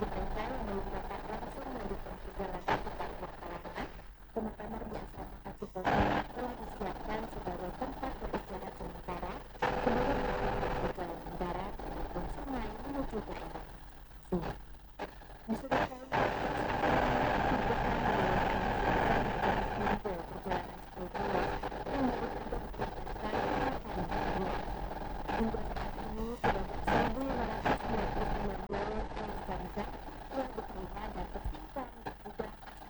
mereka yang belum dapat langsung melanjutkan perjalanan ke Pekalongan, kamar-kamar di asrama Haji Pondok telah disiapkan sebagai tempat beristirahat sementara sebelum melakukan perjalanan darat maupun sungai menuju daerah. Di Sumatera